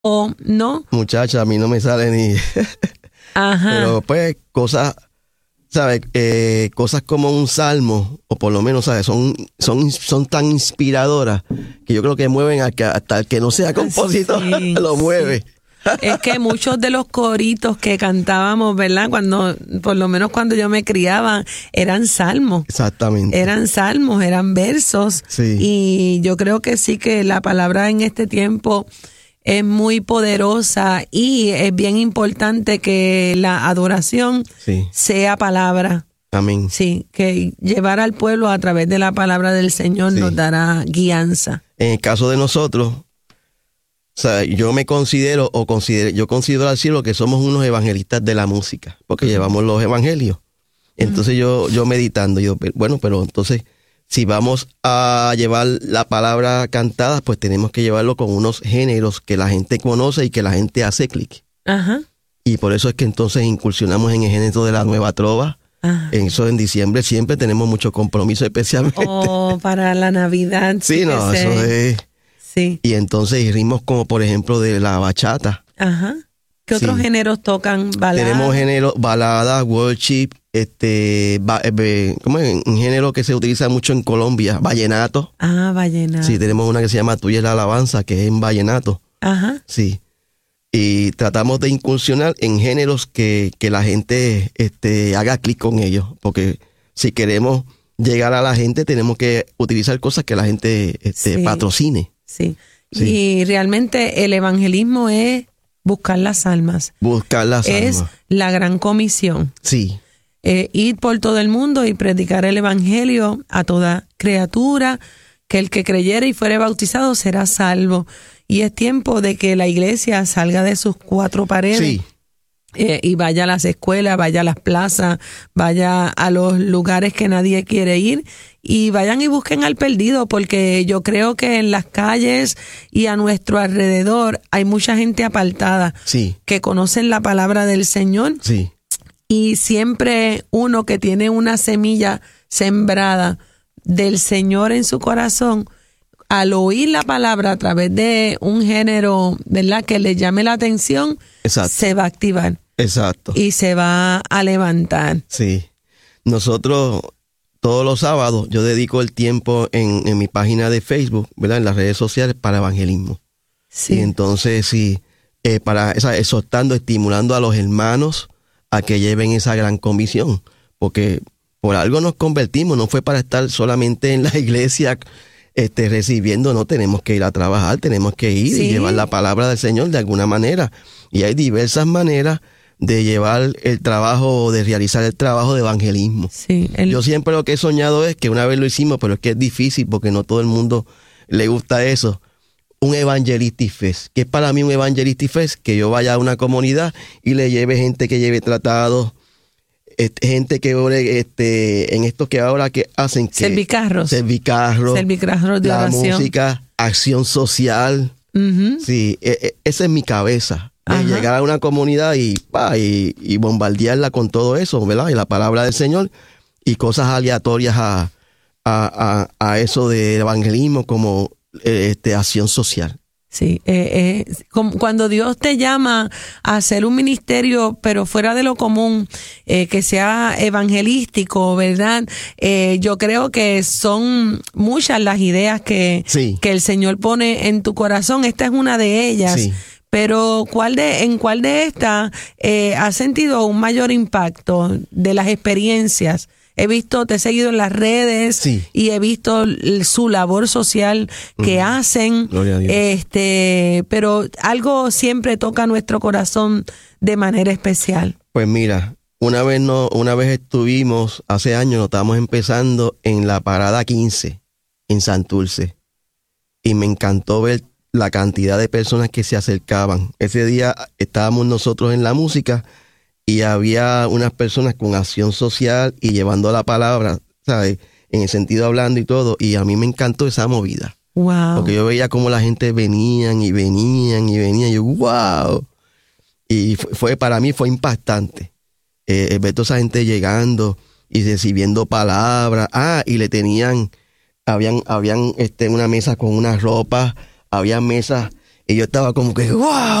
o no. Muchacha, a mí no me sale ni... Ajá. Pero pues cosas, ¿sabes? Cosas como un salmo, o por lo menos, ¿sabes? Son tan inspiradoras que yo creo que mueven hasta el que no sea compositor, Sí, lo mueve. Es que muchos de los coritos que cantábamos, ¿verdad? Por lo menos cuando yo me criaba, eran salmos. Exactamente. Eran salmos, eran versos. Sí. Y yo creo que sí, que la palabra en este tiempo es muy poderosa y es bien importante que la adoración Sí. sea palabra. Amén. Sí, que llevar al pueblo a través de la palabra del Señor Sí. nos dará guianza. En el caso de nosotros, o sea, yo considero al cielo que somos unos evangelistas de la música, porque llevamos los evangelios. Entonces yo meditando, pero entonces si vamos a llevar la palabra cantada, pues tenemos que llevarlo con unos géneros que la gente conoce y que la gente hace clic. Ajá. Y por eso es que entonces incursionamos en el género de la nueva trova. Ajá. Eso en diciembre siempre tenemos mucho compromiso, especialmente. O para la Navidad. Sí, no, eso es... Sí. Y entonces ritmos como por ejemplo de la bachata. Ajá. ¿Qué otros Sí. géneros tocan? ¿Baladas? Tenemos género balada, worship, ¿cómo es? Un género que se utiliza mucho en Colombia, vallenato. Ah, vallenato. Sí, tenemos una que se llama Tuya es la alabanza, que es en vallenato. Ajá. Sí. Y tratamos de incursionar en géneros que la gente haga clic con ellos, porque si queremos llegar a la gente tenemos que utilizar cosas que la gente Sí. patrocine. Sí. Sí. Y realmente el evangelismo es buscar las almas. Buscar las Es almas. la gran comisión. Sí. Ir por todo el mundo y predicar el evangelio a toda criatura, que el que creyere y fuere bautizado será salvo. Y es tiempo de que la iglesia salga de sus cuatro paredes. Sí. Y vaya a las escuelas, vaya a las plazas, vaya a los lugares que nadie quiere ir y vayan y busquen al perdido, porque yo creo que en las calles y a nuestro alrededor hay mucha gente apartada Sí. que conocen la palabra del Señor, Sí. y siempre uno que tiene una semilla sembrada del Señor en su corazón, al oír la palabra a través de un género, ¿verdad?, que le llame la atención, Exacto. se va a activar. Exacto. Y se va a levantar. Sí. Nosotros, todos los sábados, yo dedico el tiempo en mi página de Facebook, ¿verdad? En las redes sociales para evangelismo. Sí. Y entonces, sí, exhortando, estimulando a los hermanos a que lleven esa gran comisión. Porque por algo nos convertimos, no fue para estar solamente en la iglesia recibiendo, no, tenemos que ir a trabajar, tenemos que ir Sí. y llevar la palabra del Señor de alguna manera. Y hay diversas maneras de llevar el trabajo, de realizar el trabajo de evangelismo. Sí, Yo siempre lo que he soñado es que una vez lo hicimos, pero es que es difícil porque no todo el mundo le gusta eso. Un Evangelistic Fest. ¿Qué es para mí un Evangelistic Fest? Que yo vaya a una comunidad y le lleve gente que lleve tratados, gente que ore en esto que ahora que hacen. Servicarros. Servicarros Servicarros de la oración. música, acción social. Ujú. Sí, esa es mi cabeza. De Ajá. llegar a una comunidad y bombardearla con todo eso, ¿verdad? Y la palabra del Señor y cosas aleatorias a eso de evangelismo como acción social. Sí, cuando Dios te llama a hacer un ministerio, pero fuera de lo común, que sea evangelístico, ¿verdad? Yo creo que son muchas las ideas que el Señor pone en tu corazón. Esta es una de ellas. Sí. Pero ¿en cuál de estas has sentido un mayor impacto de las experiencias? Te he seguido en las redes, sí, y he visto su labor social que hacen. Gloria a Dios. Pero algo siempre toca nuestro corazón de manera especial. Pues mira, una vez estuvimos, hace años, nos estábamos empezando en la parada 15 en Santurce, y me encantó ver la cantidad de personas que se acercaban. Ese día estábamos nosotros en la música y había unas personas con acción social y llevando la palabra, ¿sabes? En el sentido hablando y todo, y a mí me encantó esa movida. Wow. Porque yo veía cómo la gente venían, y yo, wow. Y para mí fue impactante. Ver toda esa gente llegando y recibiendo palabras. Y le tenían, habían una mesa con unas ropas, había mesas Y yo estaba como que, ¡wow!